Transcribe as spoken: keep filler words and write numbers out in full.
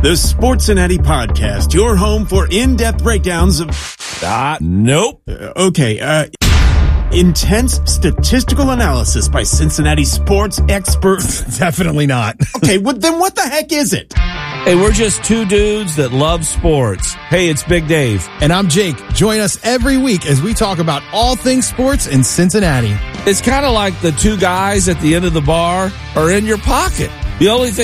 The Sportcincinnati Podcast, your home for in-depth breakdowns of... Ah, nope. Uh, okay, uh... intense statistical analysis by Cincinnati sports experts. Definitely not. Okay, well, then what the heck is it? Hey, we're just two dudes that love sports. Hey, it's Big Dave. And I'm Jake. Join us every week as we talk about all things sports in Cincinnati. It's kind of like the two guys at the end of the bar are in your pocket. The only thing